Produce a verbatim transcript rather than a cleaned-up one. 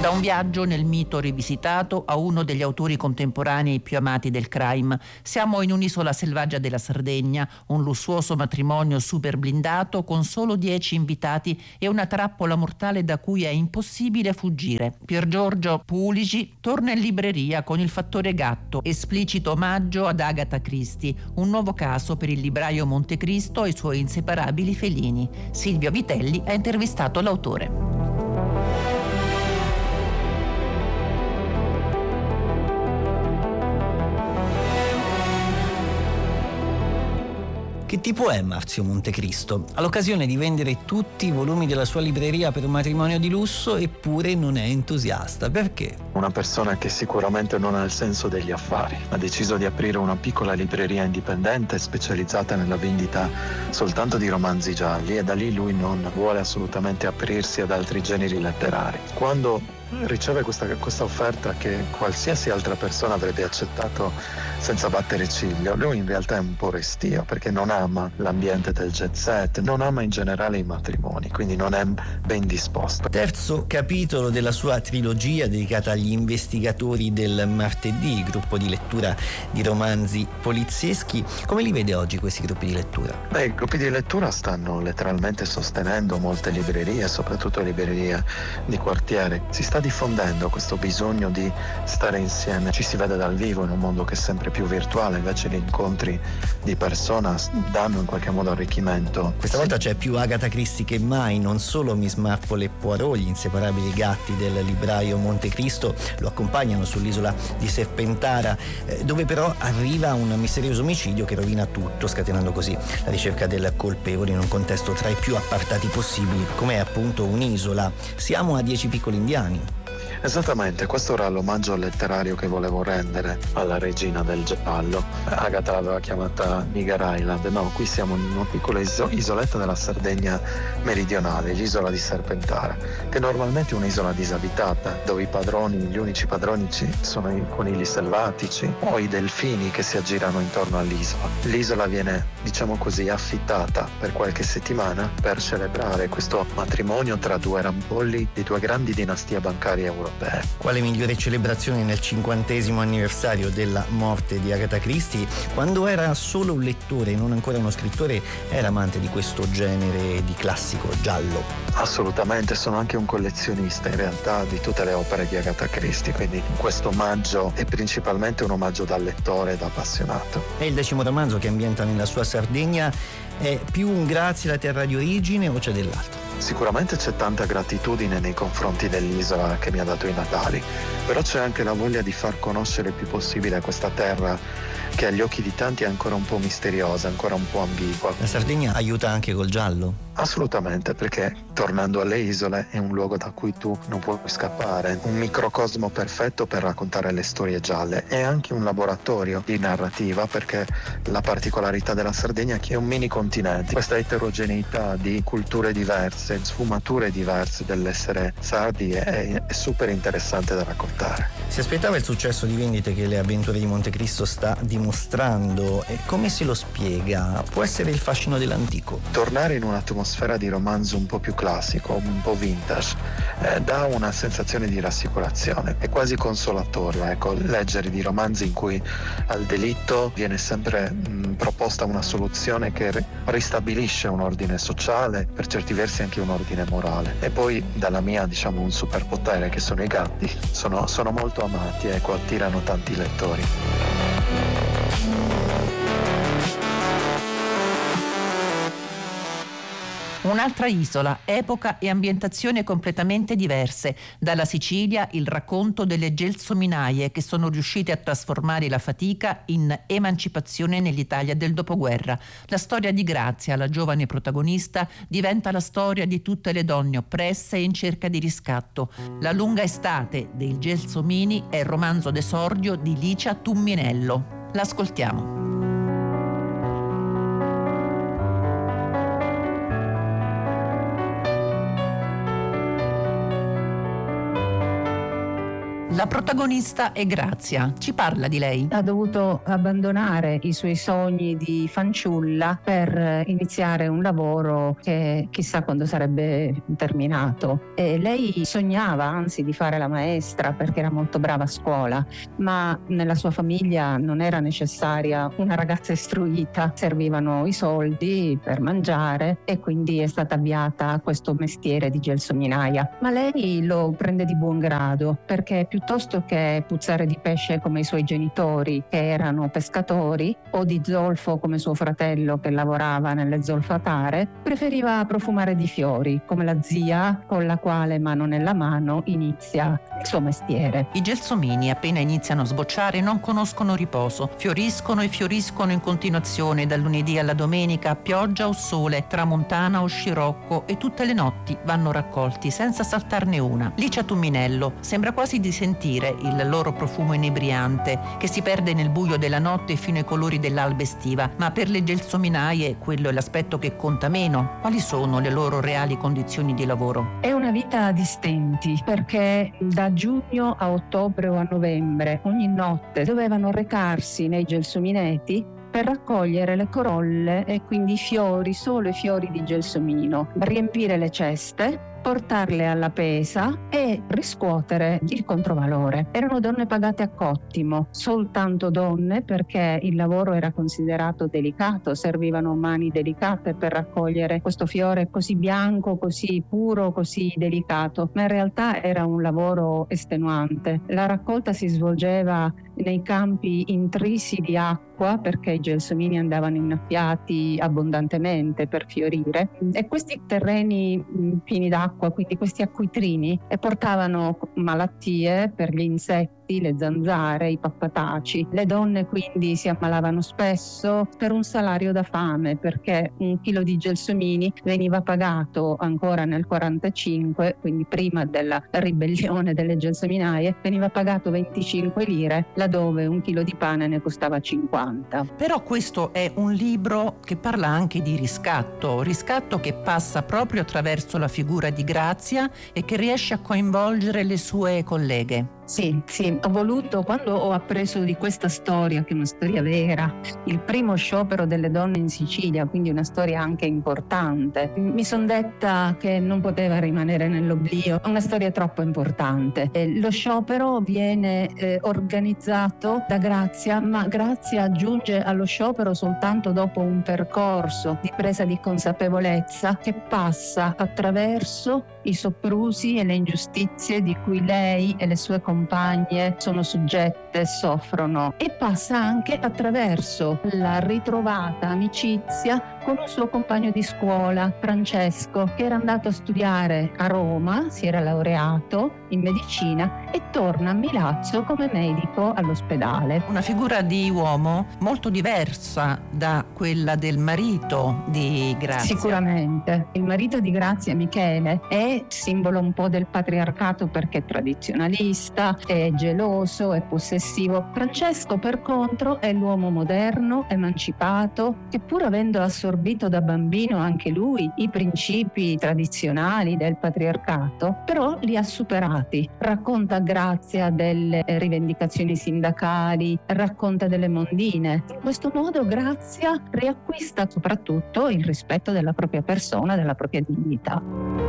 Da un viaggio nel mito rivisitato a uno degli autori contemporanei più amati del crime. Siamo in un'isola selvaggia della Sardegna, un lussuoso matrimonio super blindato con solo dieci invitati e una trappola mortale da cui è impossibile fuggire. Pier Giorgio Pulici torna in libreria con Il fattore gatto, esplicito omaggio ad Agatha Christie, un nuovo caso per il libraio Montecristo e i suoi inseparabili felini. Silvio Vitelli ha intervistato l'autore. Che tipo è Marzio Montecristo? Ha l'occasione di vendere tutti i volumi della sua libreria per un matrimonio di lusso, eppure non è entusiasta. Perché? Una persona che sicuramente non ha il senso degli affari. Ha deciso di aprire una piccola libreria indipendente specializzata nella vendita soltanto di romanzi gialli, e da lì lui non vuole assolutamente aprirsi ad altri generi letterari. Quando riceve questa, questa offerta che qualsiasi altra persona avrebbe accettato senza battere ciglio, lui in realtà è un po' restio, perché non ama l'ambiente del jet set, non ama in generale i matrimoni, quindi non è ben disposto. Terzo capitolo della sua trilogia dedicata agli investigatori del martedì, gruppo di lettura di romanzi polizieschi. Come li vede oggi questi gruppi di lettura? Beh, i gruppi di lettura stanno letteralmente sostenendo molte librerie, soprattutto librerie di quartiere. Si sta diffondendo questo bisogno di stare insieme, ci si vede dal vivo in un mondo che è sempre più virtuale, invece gli incontri di persona danno in qualche modo arricchimento. Questa volta c'è più Agatha Christie che mai, non solo Miss Marple e Poirot, gli inseparabili gatti del libraio Montecristo, lo accompagnano sull'isola di Serpentara, eh, dove però arriva un misterioso omicidio che rovina tutto, scatenando così la ricerca del colpevole in un contesto tra i più appartati possibili, come è appunto un'isola. Siamo a dieci piccoli indiani. Esattamente, questo era l'omaggio letterario che volevo rendere alla regina del giallo. Agatha l'aveva chiamata Nigger Island, no, qui siamo in una piccola iso- isoletta della Sardegna meridionale, l'isola di Serpentara, che normalmente è un'isola disabitata, dove i padroni, gli unici padroni ci sono i conigli selvatici o i delfini che si aggirano intorno all'isola. L'isola viene, diciamo così, affittata per qualche settimana per celebrare questo matrimonio tra due rampolli di due grandi dinastie bancarie europee. Quale migliore celebrazione nel cinquantesimo anniversario della morte di Agatha Christie? Quando era solo un lettore e non ancora uno scrittore, era amante di questo genere di classico giallo. Assolutamente, sono anche un collezionista in realtà di tutte le opere di Agatha Christie, quindi questo omaggio è principalmente un omaggio da lettore e da appassionato. È il decimo romanzo che ambienta nella sua Sardegna. È più un grazie alla terra di origine o c'è dell'altro? Sicuramente c'è tanta gratitudine nei confronti dell'isola che mi ha dato i natali, però c'è anche la voglia di far conoscere il più possibile questa terra che agli occhi di tanti è ancora un po' misteriosa, ancora un po' ambigua. La Sardegna aiuta anche col giallo? Assolutamente, perché tornando alle isole è un luogo da cui tu non puoi scappare, un microcosmo perfetto per raccontare le storie gialle. È anche un laboratorio di narrativa, perché la particolarità della Sardegna è che è un mini continente. Questa eterogeneità di culture diverse, sfumature diverse dell'essere sardi è, è super interessante da raccontare. Si aspettava il successo di vendite che Le avventure di Montecristo sta dimostrando, e come se lo spiega? Può essere il fascino dell'antico? Tornare in un'atmosfera di romanzo un po' più classico, un po' vintage, eh, dà una sensazione di rassicurazione, è quasi consolatorio, ecco, leggere di romanzi in cui al delitto viene sempre mh, proposta una soluzione che ri- ristabilisce un ordine sociale, per certi versi anche un ordine morale. E poi dalla mia, diciamo, un superpotere che sono i gatti, sono, sono molto amati, ecco, attirano tanti lettori. Un'altra isola, epoca e ambientazione completamente diverse. Dalla Sicilia il racconto delle gelsomminaie che sono riuscite a trasformare la fatica in emancipazione nell'Italia del dopoguerra. La storia di Grazia, la giovane protagonista, diventa la storia di tutte le donne oppresse e in cerca di riscatto. La lunga estate dei gelsomini è il romanzo d'esordio di Licia Tumminello. L'ascoltiamo. La protagonista è Grazia. Ci parla di lei. Ha dovuto abbandonare i suoi sogni di fanciulla per iniziare un lavoro che chissà quando sarebbe terminato. E lei sognava anzi di fare la maestra perché era molto brava a scuola, ma nella sua famiglia non era necessaria una ragazza istruita, servivano i soldi per mangiare e quindi è stata avviata a questo mestiere di gelsominaia. Ma lei lo prende di buon grado perché piuttosto che puzzare di pesce come i suoi genitori che erano pescatori o di zolfo come suo fratello che lavorava nelle zolfatare, preferiva profumare di fiori come la zia con la quale mano nella mano inizia il suo mestiere. I gelsomini appena iniziano a sbocciare non conoscono riposo, fioriscono e fioriscono in continuazione dal lunedì alla domenica, pioggia o sole, tramontana o scirocco, e tutte le notti vanno raccolti senza saltarne una. Licia Tumminello sembra quasi di sentire il loro profumo inebriante che si perde nel buio della notte fino ai colori dell'alba estiva, ma per le gelsominaie quello è l'aspetto che conta meno. Quali sono le loro reali condizioni di lavoro? È una vita di stenti perché da giugno a ottobre o a novembre ogni notte dovevano recarsi nei gelsomineti per raccogliere le corolle e quindi i fiori, solo i fiori di gelsomino, riempire le ceste, portarle alla pesa e riscuotere il controvalore. Erano donne pagate a cottimo, soltanto donne perché il lavoro era considerato delicato, servivano mani delicate per raccogliere questo fiore così bianco, così puro, così delicato, ma in realtà era un lavoro estenuante. La raccolta si svolgeva nei campi intrisi di acqua perché i gelsomini andavano innaffiati abbondantemente per fiorire e questi terreni mh, pieni d'acqua, quindi questi acquitrini, e portavano malattie per gli insetti, le zanzare, i pappataci. Le donne quindi si ammalavano spesso per un salario da fame perché un chilo di gelsomini veniva pagato ancora nel quarantacinque, quindi prima della ribellione delle gelsominaie, veniva pagato venticinque lire laddove un chilo di pane ne costava cinquanta. Però questo è un libro che parla anche di riscatto, riscatto che passa proprio attraverso la figura di Grazia e che riesce a coinvolgere le sue colleghe. Sì, sì, ho voluto, quando ho appreso di questa storia, che è una storia vera, il primo sciopero delle donne in Sicilia, quindi una storia anche importante, mi sono detta che non poteva rimanere nell'oblio, è una storia troppo importante. E lo sciopero viene eh, organizzato da Grazia, ma Grazia giunge allo sciopero soltanto dopo un percorso di presa di consapevolezza che passa attraverso i soprusi e le ingiustizie di cui lei e le sue compagne sono soggette, soffrono, e passa anche attraverso la ritrovata amicizia con un suo compagno di scuola, Francesco, che era andato a studiare a Roma, si era laureato in medicina e torna a Milazzo come medico all'ospedale. Una figura di uomo molto diversa da quella del marito di Grazia. Sicuramente. Il marito di Grazia, Michele, è simbolo un po' del patriarcato perché è tradizionalista, è geloso, è possessivo. Francesco, per contro, è l'uomo moderno, emancipato, che pur avendo assorbito da bambino anche lui i principi tradizionali del patriarcato, però li ha superati. Racconta Grazia delle rivendicazioni sindacali, racconta delle mondine. In questo modo Grazia riacquista soprattutto il rispetto della propria persona, della propria dignità.